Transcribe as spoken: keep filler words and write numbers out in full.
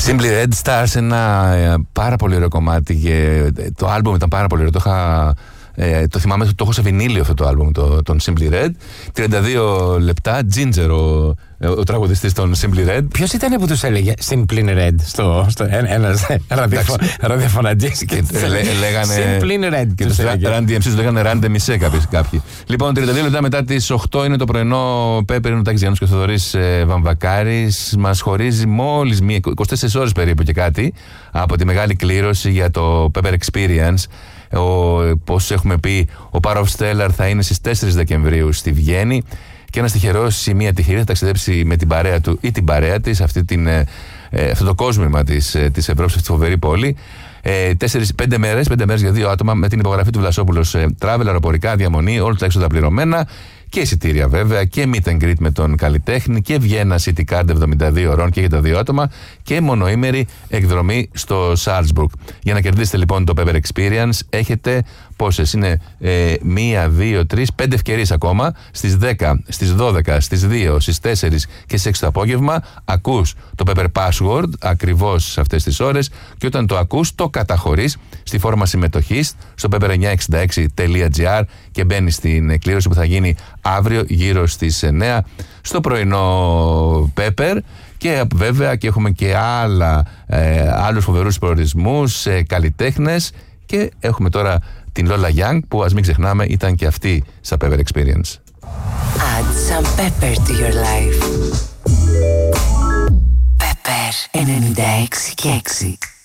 Simply Red Stars, ένα πάρα πολύ ωραίο κομμάτι. Το άλμπουμ ήταν πάρα πολύ ωραίο. Το είχα... Ε, το θυμάμαι, το έχω σε βινίλιο αυτό το άλμπουμ, το, τον Simply Red. τριάντα δύο λεπτά, Ginger ο, ο τραγουδιστής των Simply Red. Ποιος ήταν που τους έλεγε Simply Red στο, στο ένας ραδιοφωνατζής και λέγανε Simply Red και τους Randy εμ σι τους λέγανε Randy Μισέ κάποιοι. Λοιπόν, τριάντα δύο λεπτά μετά τις οκτώ είναι το πρωινό. Πέπερ είναι ο Τάκης Γιάννους και ο Θοδωρής ε, Βαμβακάρης. Μας χωρίζει μόλις μία, είκοσι τέσσερις ώρες περίπου και κάτι από τη μεγάλη κλήρωση για το Pepper Experience. Πώς έχουμε πει, ο Power of Stellar θα είναι στις τέσσερις Δεκεμβρίου στη Βιέννη και ένας τυχερός ή μία τυχερή θα ταξιδέψει με την παρέα του ή την παρέα της αυτή την, ε, αυτό το κόσμημα της, της Ευρώπης, αυτή τη φοβερή πόλη. Ε, τέσσερις, πέντε μέρες, πέντε μέρες για δύο άτομα με την υπογραφή του Βλασόπουλος, ε, travel, αεροπορικά, διαμονή, όλα τα έξοδα πληρωμένα και εισιτήρια βέβαια και meet and greet με τον καλλιτέχνη και Βιέννα City Card εβδομήντα δύο ώρων και για τα δύο άτομα και μονοήμερη εκδρομή στο Salzburg. Για να κερδίσετε λοιπόν το Pepper Experience έχετε πόσες είναι, ε, μία, δύο, τρεις, πέντε ευκαιρίες ακόμα στις δέκα, στις δώδεκα, στις δύο, στις τέσσερις και στις έξι το απόγευμα. Ακούς το Pepper Password ακριβώς σε αυτές τις ώρες και όταν το ακούς το καταχωρείς στη φόρμα συμμετοχής στο pepper εννιακόσια εξήντα έξι τελεία τζι άρ και μπαίνεις στην κλήρωση που θα γίνει αύριο γύρω στις εννέα στο πρωινό Pepper. Και βέβαια και έχουμε και άλλα, ε, άλλους φοβερούς προορισμούς, ε, καλλιτέχνες και έχουμε τώρα την Lola Young που ας μην ξεχνάμε ήταν και αυτή στα Pepper Experience. Add some pepper to your life. Pepper ενενήντα έξι και έξι.